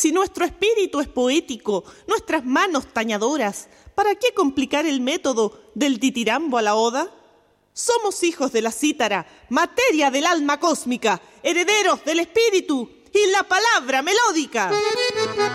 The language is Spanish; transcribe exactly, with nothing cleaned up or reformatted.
Si nuestro espíritu es poético, nuestras manos tañadoras, ¿para qué complicar el método del ditirambo a la oda? Somos hijos de la cítara, materia del alma cósmica, herederos del espíritu y la palabra melódica.